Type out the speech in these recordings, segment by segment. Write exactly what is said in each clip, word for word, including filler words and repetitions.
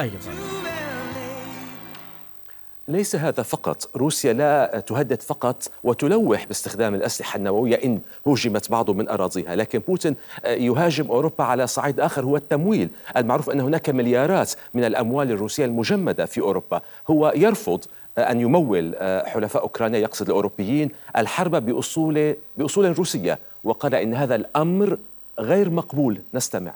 أيضا. ليس هذا فقط، روسيا لا تهدد فقط وتلوح باستخدام الأسلحة النووية إن هوجمت بعض من أراضيها، لكن بوتين يهاجم أوروبا على صعيد آخر، هو التمويل. المعروف أن هناك مليارات من الأموال الروسية المجمدة في أوروبا. هو يرفض أن يمول حلفاء أوكرانيا، يقصد الأوروبيين، الحرب بأصول بأصول روسية، وقال إن هذا الأمر غير مقبول. نستمع.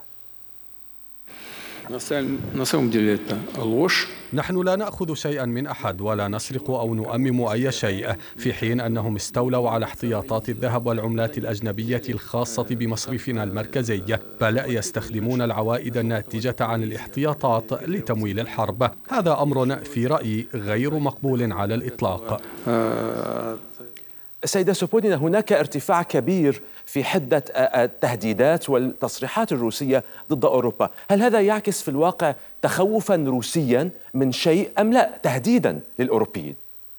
نحن لا نأخذ شيئا من أحد ولا نسرق أو نؤمم أي شيء، في حين أنهم استولوا على احتياطات الذهب والعملات الأجنبية الخاصة بمصرفنا المركزي، بل يستخدمون العوائد الناتجة عن الاحتياطات لتمويل الحرب. هذا أمر في رأيي غير مقبول على الإطلاق. سيدة سوبونينا، هناك ارتفاع كبير في حدة التهديدات والتصريحات الروسية ضد أوروبا. هل هذا يعكس في الواقع تخوفا روسيا من شيء أم لا تهديدا للأوروبيين؟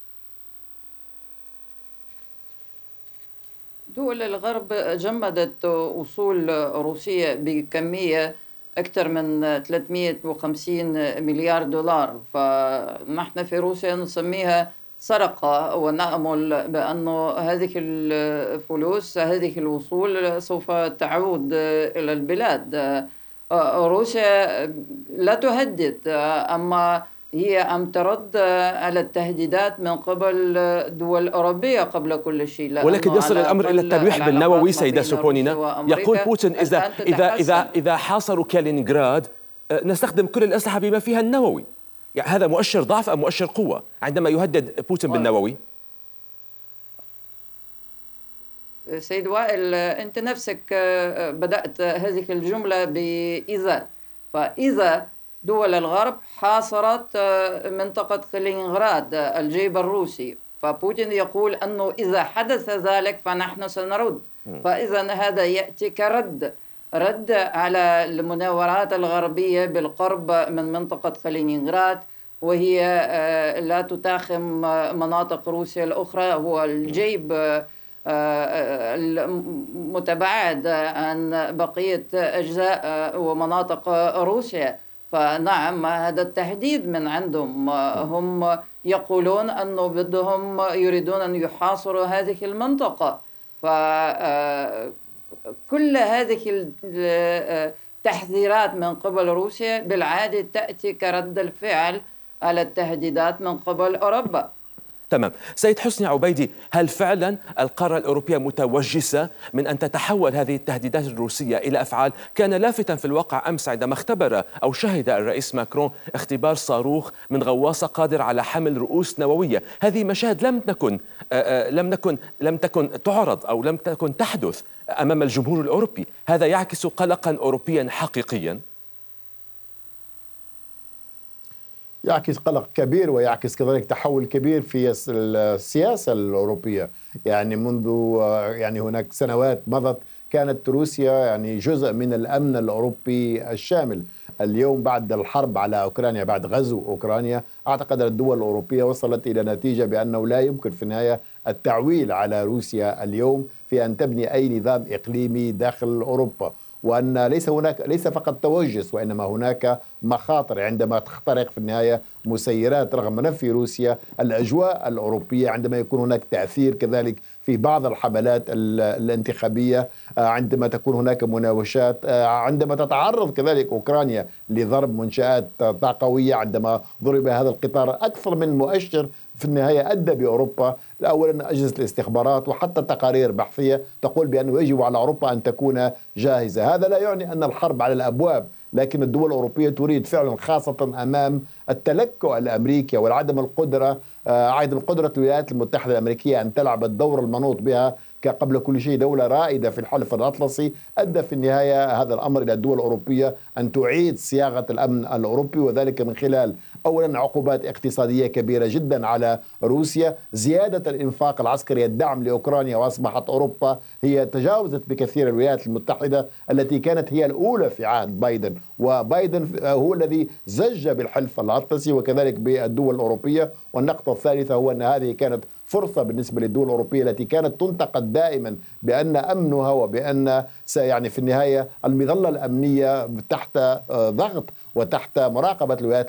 دول الغرب جمدت أصول روسية بكمية أكثر من ثلاثمئة وخمسين مليار دولار، فنحن في روسيا نسميها سرقة، ونأمل بأن هذه الفلوس، هذه الوصول سوف تعود إلى البلاد. روسيا لا تهدد، أما هي أم ترد على التهديدات من قبل دول أوروبية قبل كل شيء. ولكن يصل الأمر إلى التلويح بالنووي. سيدة سوبونينا، يقول بوتين إذا إذا إذا إذا حاصروا كالينغراد نستخدم كل الأسلحة بما فيها النووي. يعني هذا مؤشر ضعف أم مؤشر قوة عندما يهدد بوتين بالنووي؟ سيد وائل، أنت نفسك بدأت هذه الجملة بإذا، فإذا دول الغرب حاصرت منطقة كالينغراد الجيب الروسي، فبوتين يقول أنه إذا حدث ذلك فنحن سنرد. فإذا هذا يأتي كرد رد على المناورات الغربية بالقرب من منطقة كالينينغراد، وهي لا تتاخم مناطق روسيا الأخرى، هو الجيب المتباعد عن بقية أجزاء ومناطق روسيا. فنعم، هذا التهديد من عندهم، هم يقولون أنه بدهم يريدون أن يحاصروا هذه المنطقة. ف كل هذه التحذيرات من قبل روسيا بالعادة تأتي كرد الفعل على التهديدات من قبل أوروبا. تمام. سيد حسني عبيدي، هل فعلا القارة الأوروبية متوجسة من أن تتحول هذه التهديدات الروسية إلى أفعال؟ كان لافتا في الواقع أمس عندما اختبر أو شهد الرئيس ماكرون اختبار صاروخ من غواصة قادر على حمل رؤوس نووية. هذه مشاهد لم تكن لم نكن لم تكن تعرض أو لم تكن تحدث أمام الجمهور الأوروبي. هذا يعكس قلقا أوروبيا حقيقيا. يعكس قلق كبير، ويعكس كذلك تحول كبير في السياسة الأوروبية. يعني منذ يعني هناك سنوات مضت كانت روسيا يعني جزء من الأمن الأوروبي الشامل. اليوم بعد الحرب على أوكرانيا، بعد غزو أوكرانيا، أعتقد الدول الأوروبية وصلت إلى نتيجة بأنه لا يمكن في النهاية التعويل على روسيا اليوم في أن تبني أي نظام إقليمي داخل أوروبا، وأن ليس هناك ليس فقط توجس، وإنما هناك مخاطر عندما تخترق في النهاية مسيرات رغم نفي روسيا الأجواء الأوروبية، عندما يكون هناك تأثير كذلك في بعض الحملات الانتخابية، عندما تكون هناك مناوشات، عندما تتعرض كذلك أوكرانيا لضرب منشآت طاقوية، عندما ضرب هذا القطار أكثر من مؤشر في النهاية أدى بأوروبا أولا أجهزة الاستخبارات وحتى تقارير بحثية تقول بأنه يجب على أوروبا أن تكون جاهزة. هذا لا يعني أن الحرب على الأبواب، لكن الدول الأوروبية تريد فعلا، خاصة أمام التلكؤ الأمريكي والعدم القدرة عدم القدرة الولايات المتحدة الأمريكية أن تلعب الدور المنوط بها كقبل كل شيء دولة رائدة في الحلف الأطلسي. أدى في النهاية هذا الأمر إلى الدول الأوروبية أن تعيد صياغة الأمن الأوروبي، وذلك من خلال أولا عقوبات اقتصادية كبيرة جدا على روسيا، زيادة الإنفاق العسكري، الدعم لأوكرانيا، وأصبحت أوروبا هي تجاوزت بكثير الولايات المتحدة التي كانت هي الأولى في عهد بايدن، وبايدن هو الذي زج بالحلف الأطلسي وكذلك بالدول الأوروبية. والنقطة الثالثة هو أن هذه كانت فرصة بالنسبة للدول الأوروبية التي كانت تنتقد دائما بأن أمنها وبأن يعني في النهاية المظلة الأمنية تحت ضغط وتحت مراقبة الولايات